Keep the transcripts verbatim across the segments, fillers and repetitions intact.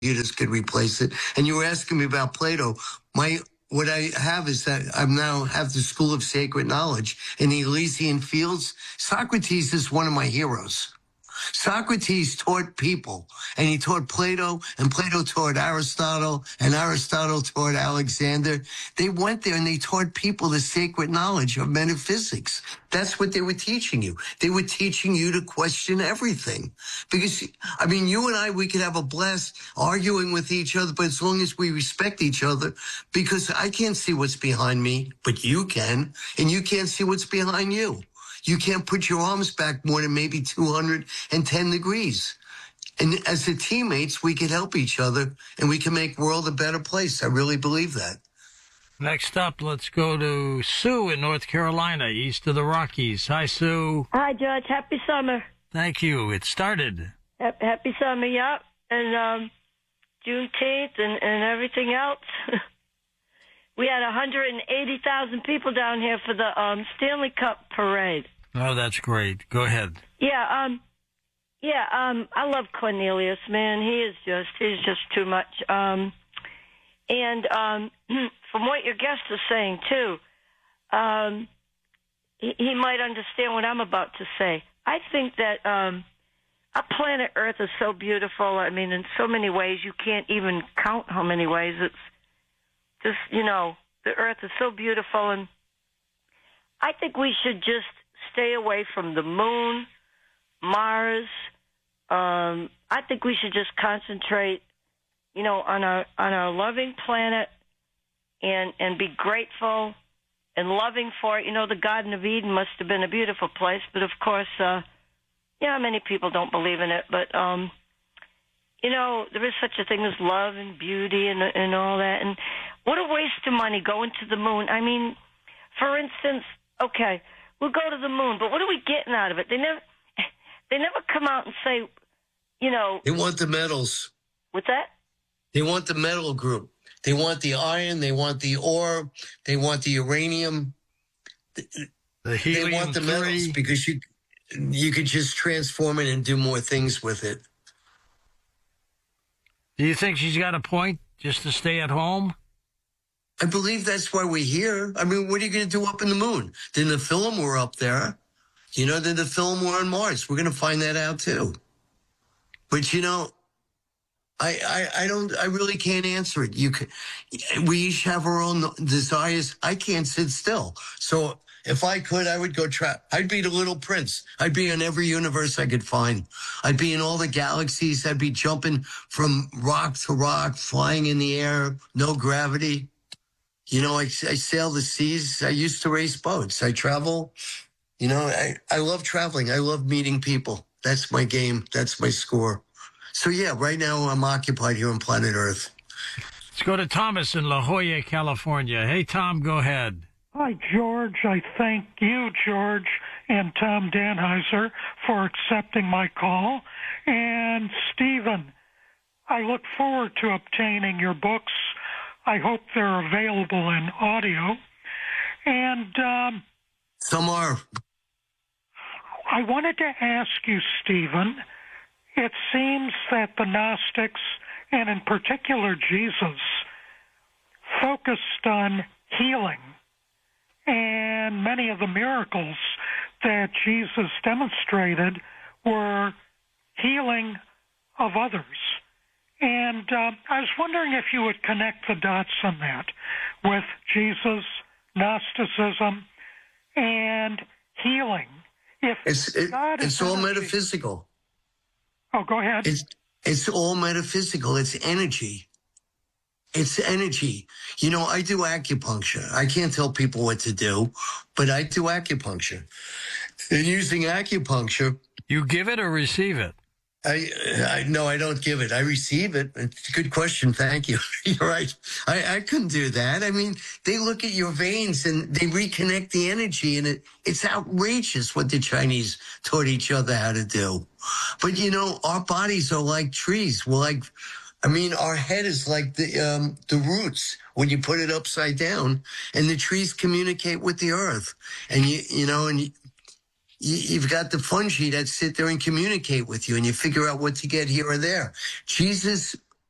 computers could replace it. And you were asking me about Plato. My what I have is that I now have the School of Sacred Knowledge in the Elysian Fields. Socrates is one of my heroes. Socrates taught people, and he taught Plato, and Plato taught Aristotle, and Aristotle taught Alexander. They went there and they taught people the sacred knowledge of metaphysics. That's what they were teaching you. They were teaching you to question everything. Because, I mean, you and I, we could have a blast arguing with each other, but as long as we respect each other, because I can't see what's behind me, but you can, and you can't see what's behind you. You can't put your arms back more than maybe two hundred ten degrees. And as the teammates, we can help each other, and we can make the world a better place. I really believe that. Next up, let's go to Sue in North Carolina, east of the Rockies. Hi, Sue. Hi, George. Happy summer. Thank you. It started. Happy summer, yep. And um, Juneteenth and, and everything else. We had one hundred eighty thousand people down here for the um, Stanley Cup parade. Oh, that's great. Go ahead. Yeah, um, yeah, um, I love Cornelius, man. He is just, he's just too much. Um, and um, from what your guest is saying, too, um, he, he might understand what I'm about to say. I think that um, our planet Earth is so beautiful. I mean, in so many ways, you can't even count how many ways. It's just, you know, the Earth is so beautiful, and I think we should just stay away from the moon, Mars. Um, I think we should just concentrate, you know, on our on our loving planet, and and be grateful and loving for it. You know, the Garden of Eden must have been a beautiful place, but of course, uh, yeah, many people don't believe in it. But um, you know, there is such a thing as love and beauty and and all that. And what a waste of money going to the moon. I mean, for instance, okay, we'll go to the moon, but what are we getting out of it? They never, they never come out and say, you know. They want the metals. What's that? They want the metal group. They want the iron. They want the ore. They want the uranium. The helium They want the metals because you, you could just transform it and do more things with it. Do you think she's got a point, just to stay at home? I believe that's why we're here. I mean, what are you going to do up in the moon? Then the film we're up there. You know, then the film we're on Mars. We're going to find that out, too. But, you know, I, I, I don't, I really can't answer it. You can, we each have our own desires. I can't sit still. So if I could, I would go try. I'd be the little prince. I'd be in every universe I could find. I'd be in all the galaxies. I'd be jumping from rock to rock, flying in the air, no gravity. You know, I, I sail the seas. I used to race boats. I travel. You know, I, I love traveling. I love meeting people. That's my game. That's my score. So, yeah, right now I'm occupied here on planet Earth. Let's go to Thomas in La Jolla, California. Hey, Tom, go ahead. Hi, George. I thank you, George, and Tom Danheiser for accepting my call. And Stephen, I look forward to obtaining your books. I hope they're available in audio. And um, some are. I wanted to ask you, Stephen, it seems that the Gnostics, and in particular Jesus, focused on healing. And many of the miracles that Jesus demonstrated were healing of others. And uh, I was wondering if you would connect the dots on that with Jesus, Gnosticism, and healing. If it's it, God it's is all energy, metaphysical. Oh, go ahead. It's, it's all metaphysical. It's energy. It's energy. You know, I do acupuncture. I can't tell people what to do, but I do acupuncture. And using acupuncture... You give it or receive it? I, I no, I don't give it. I receive it. It's a good question. Thank you. You're right. I, I couldn't do that. I mean, they look at your veins and they reconnect the energy, and it, it's outrageous what the Chinese taught each other how to do. But, you know, our bodies are like trees. We're like, I mean, our head is like the, um, the roots when you put it upside down, and the trees communicate with the earth. And you, you know, and you, You've got the fungi that sit there and communicate with you, and you figure out what to get here or there. Jesus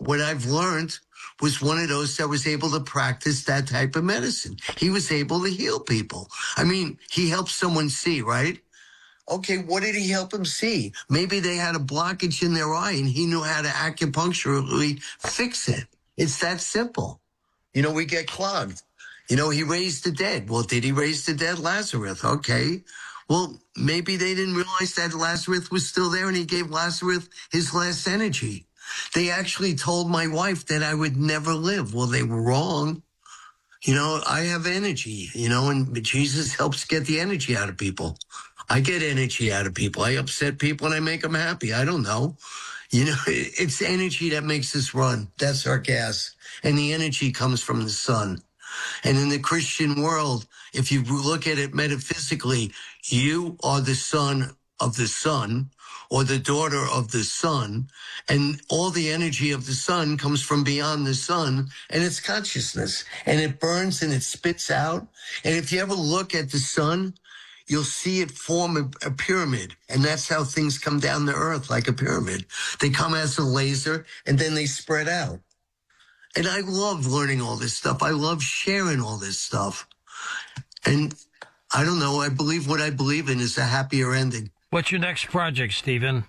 what I've learned was one of those that was able to practice that type of medicine. He was able to heal people. I mean, he helped someone see, right? Okay, what did he help them see? Maybe they had a blockage in their eye and he knew how to acupuncturally fix it. It's that simple. You know, we get clogged. You know, he raised the dead. Well, did he raise the dead? Lazarus. Okay. Well, maybe they didn't realize that Lazarus was still there and he gave Lazarus his last energy. They actually told my wife that I would never live. Well, they were wrong. You know, I have energy, you know, and Jesus helps get the energy out of people. I get energy out of people. I upset people and I make them happy. I don't know. You know, it's energy that makes us run. That's our gas. And the energy comes from the sun. And in the Christian world, if you look at it metaphysically, you are the son of the sun or the daughter of the sun. And all the energy of the sun comes from beyond the sun and it's consciousness. And it burns and it spits out. And if you ever look at the sun, you'll see it form a, a pyramid. And that's how things come down to earth, like a pyramid. They come as a laser and then they spread out. And I love learning all this stuff. I love sharing all this stuff. And I don't know, I believe what I believe in is a happier ending. What's your next project, Stephen?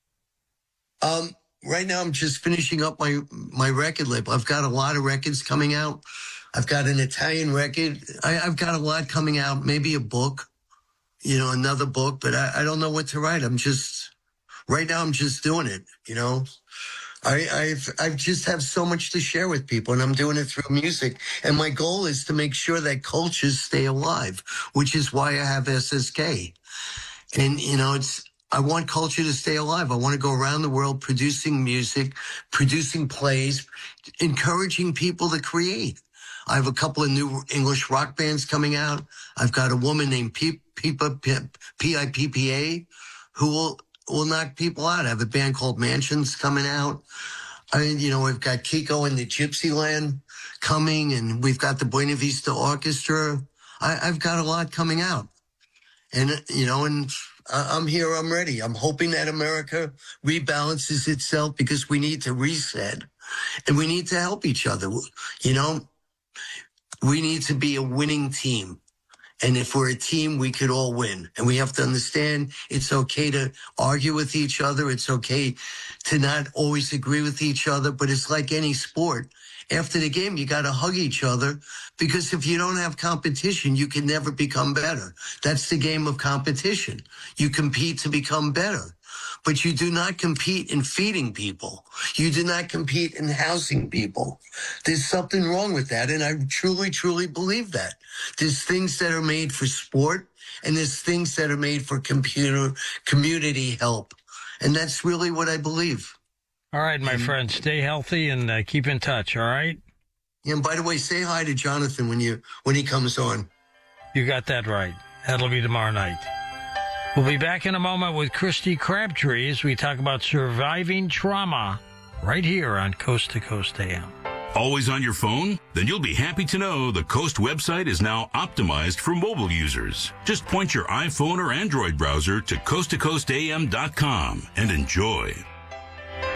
Um, right now I'm just finishing up my, my record label. I've got a lot of records coming out. I've got an Italian record. I, I've got a lot coming out, maybe a book. You know, another book, but I, I don't know what to write. I'm just, right now I'm just doing it, you know. I, I've, I've just have so much to share with people and I'm doing it through music. And my goal is to make sure that cultures stay alive, which is why I have S S K. And, you know, it's, I want culture to stay alive. I want to go around the world producing music, producing plays, encouraging people to create. I have a couple of new English rock bands coming out. I've got a woman named P I P P A who will, will knock people out. I have a band called Mansions coming out. I mean, you know, we've got Kiko and the Gypsyland coming, and we've got the Buena Vista Orchestra. I, I've got a lot coming out. And, you know, and I'm here, I'm ready. I'm hoping that America rebalances itself because we need to reset and we need to help each other. You know, we need to be a winning team. And if we're a team, we could all win. And we have to understand it's okay to argue with each other. It's okay to not always agree with each other, but it's like any sport. After the game, you got to hug each other because if you don't have competition, you can never become better. That's the game of competition. You compete to become better, but you do not compete in feeding people. You do not compete in housing people. There's something wrong with that. And I truly, truly believe that. There's things that are made for sport and there's things that are made for computer community help. And that's really what I believe. All right, my friend, stay healthy and uh, keep in touch, all right? And by the way, say hi to Jonathan when you when he comes on. You got that right. That'll be tomorrow night. We'll be back in a moment with Christy Crabtree as we talk about surviving trauma right here on Coast to Coast A M. Always on your phone? Then you'll be happy to know the Coast website is now optimized for mobile users. Just point your iPhone or Android browser to coast to coast a m dot com and enjoy.